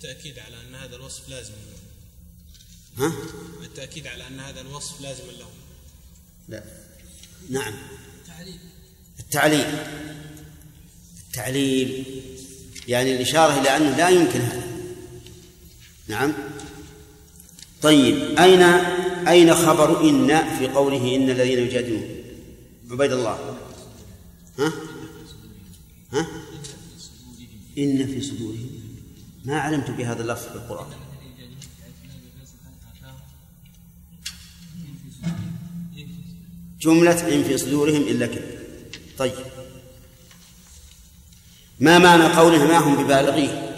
التأكيد على أن هذا الوصف لازم له. ها؟ التأكيد على أن هذا الوصف لازم له. لا. نعم. التعليل يعني الإشارة إلى أنه لا يمكن هذا. نعم. طيب، أين خبر إن في قوله إن الذين يجادلون؟ عبيد الله. ها؟ إن في صدورهم، ما علمت بهذا اللفظ في القرآن. جملة إن في صدورهم إلا كبر. طيب، ما معنى قوله ما هم ببالغيه؟